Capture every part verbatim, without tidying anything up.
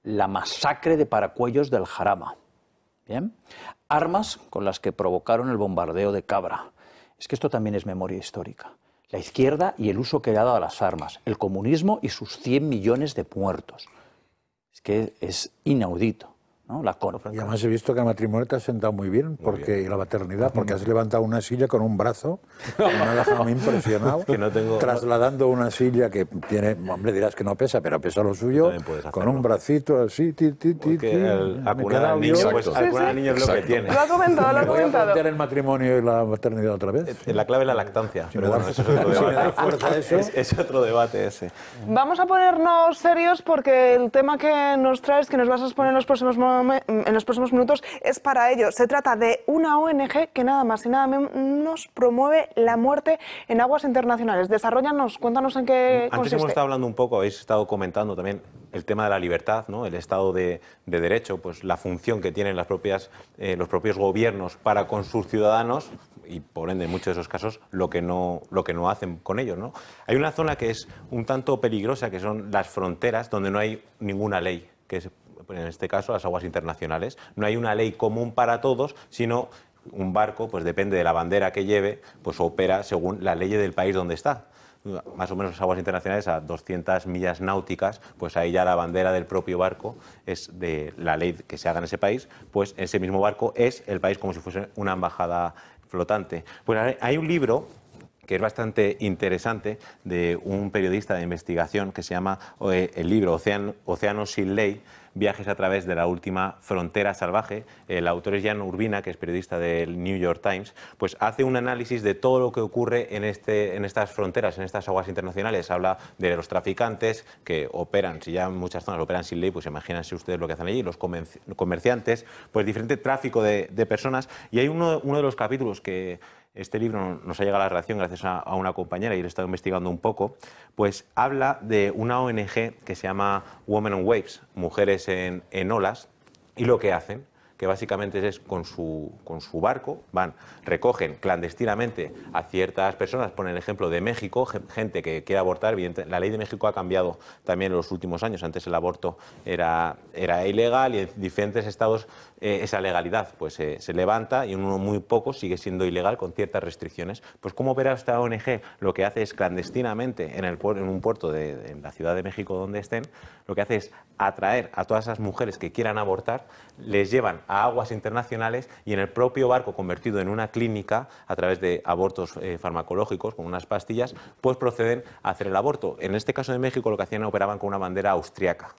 la masacre de Paracuellos del Jarama. ¿Bien? Armas con las que provocaron el bombardeo de Cabra. Es que esto también es memoria histórica. La izquierda y el uso que le ha dado a las armas, el comunismo y sus cien millones de muertos. Es que es inaudito, ¿no? La con... Y además he visto que el matrimonio te has sentado muy bien, porque, muy bien. Y la maternidad, porque has levantado una silla con un brazo, que me ha dejado impresionado, que no tengo... trasladando una silla que tiene, hombre, dirás que no pesa, pero pesa lo suyo, con un bracito así, ti, ti, ti, ti. Acunar al niño, pues acunar al niño es lo que tiene. Lo ha comentado, lo ha comentado. ¿Voy a plantear el matrimonio y la maternidad otra vez? La clave es la lactancia. Si pero bueno, eso es otro debate. Eso. Es, es otro debate ese. Vamos a ponernos serios porque el tema que nos traes, que nos vas a exponer en los próximos momentos, en los próximos minutos, es para ello. Se trata de una O N G que nada más y nada menos promueve la muerte en aguas internacionales. Desarróllanos, cuéntanos en qué Antes consiste. hemos estado hablando un poco, habéis estado comentando también el tema de la libertad, ¿no? El Estado de, de Derecho, pues la función que tienen las propias, eh, los propios gobiernos para con sus ciudadanos y, por ende, en muchos de esos casos, lo que no, lo que no hacen con ellos, ¿no? Hay una zona que es un tanto peligrosa, que son las fronteras, donde no hay ninguna ley, que es, en este caso, las aguas internacionales. No hay una ley común para todos, sino un barco, pues depende de la bandera que lleve, pues opera según la ley del país donde está. Más o menos las aguas internacionales a doscientas millas náuticas, pues ahí ya la bandera del propio barco es de la ley que se haga en ese país, pues ese mismo barco es el país como si fuese una embajada flotante. Pues hay un libro que es bastante interesante, de un periodista de investigación que se llama eh, el libro Océano, Océanos sin ley, viajes a través de la última frontera salvaje. El autor es Jan Urbina, que es periodista del New York Times, pues hace un análisis de todo lo que ocurre en, este, en estas fronteras, en estas aguas internacionales. Habla de los traficantes que operan, si ya en muchas zonas operan sin ley, pues imagínense ustedes lo que hacen allí, los comerciantes, pues diferente tráfico de, de personas. Y hay uno, uno de los capítulos que... Este libro nos ha llegado a la redacción gracias a, a una compañera y lo he estado investigando un poco, pues habla de una O N G que se llama Women on Waves, Mujeres en, en Olas, y lo que hacen, que básicamente es con su, con su barco, van, recogen clandestinamente a ciertas personas, ponen el ejemplo de México, gente que quiere abortar. La ley de México ha cambiado también en los últimos años. Antes el aborto era, era ilegal y en diferentes estados eh, esa legalidad pues eh, se levanta y en uno muy poco sigue siendo ilegal con ciertas restricciones. Pues ¿cómo opera esta O N G? Lo que hace es clandestinamente en, el, en un puerto de, de en la Ciudad de México donde estén, lo que hace es atraer a todas esas mujeres que quieran abortar, les llevan a aguas internacionales y en el propio barco convertido en una clínica a través de abortos eh, farmacológicos con unas pastillas, pues proceden a hacer el aborto. En este caso de México lo que hacían operaban con una bandera austriaca.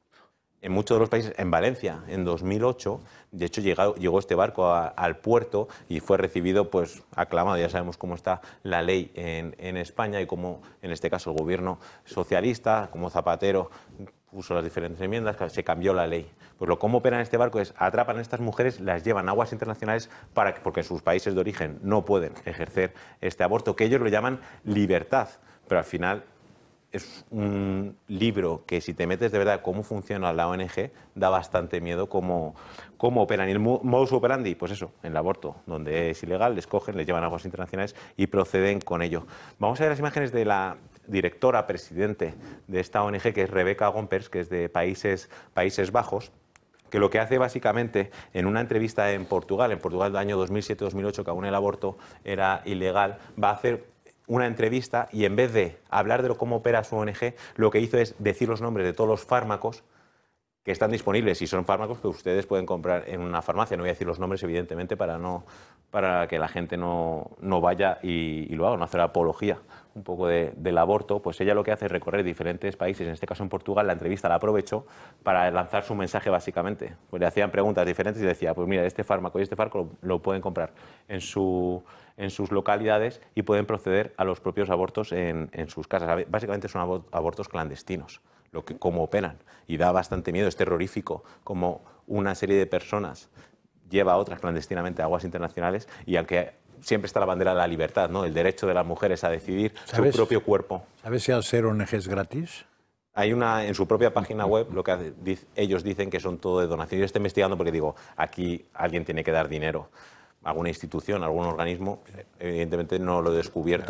En muchos de los países, en Valencia, en dos mil ocho, de hecho llegó, llegó este barco a, al puerto y fue recibido, pues aclamado. Ya sabemos cómo está la ley en, en España y cómo, en este caso, el gobierno socialista, como Zapatero, puso las diferentes enmiendas, se cambió la ley. Pues lo cómo operan este barco es, atrapan a estas mujeres, las llevan a aguas internacionales para que, porque en sus países de origen no pueden ejercer este aborto, que ellos lo llaman libertad, pero al final es un libro que, si te metes de verdad cómo funciona la O N G, da bastante miedo cómo, cómo operan. Y el modus operandi, pues eso, en el aborto, donde es ilegal, les cogen, les llevan a aguas internacionales y proceden con ello. Vamos a ver las imágenes de la directora, presidente de esta O N G, que es Rebecca Gompers, que es de Países, Países Bajos, que lo que hace básicamente en una entrevista en Portugal, en Portugal del año dos mil siete dos mil ocho, que aún el aborto era ilegal, va a hacer una entrevista y en vez de hablar de lo, cómo opera su O N G, lo que hizo es decir los nombres de todos los fármacos que están disponibles, y son fármacos que ustedes pueden comprar en una farmacia. No voy a decir los nombres, evidentemente, para, no, para que la gente no, no vaya y, y lo haga, no hacer apología un poco de, del aborto. Pues ella lo que hace es recorrer diferentes países, en este caso en Portugal. La entrevista la aprovechó para lanzar su mensaje, básicamente. Pues le hacían preguntas diferentes y decía, pues mira, este fármaco y este fármaco lo, lo pueden comprar en, su, en sus localidades y pueden proceder a los propios abortos en, en sus casas. Básicamente son abortos clandestinos, lo que, cómo operan, y da bastante miedo, es terrorífico como una serie de personas lleva a otras clandestinamente a aguas internacionales, y aunque siempre está la bandera de la libertad, ¿no? El derecho de las mujeres a decidir su propio cuerpo. ¿Sabes si al ser O N G es gratis? Hay una, en su propia página web, lo que hace, dice, ellos dicen que son todo de donación. Yo estoy investigando porque digo, aquí alguien tiene que dar dinero, alguna institución, algún organismo, evidentemente no lo he descubierto.